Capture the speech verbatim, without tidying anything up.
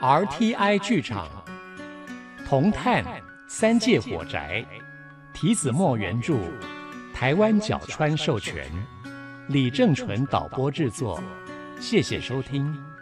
R T I 剧场，铜炭三界火宅，提子墨原著，台湾角川授权，李正纯导播制作。谢谢收听。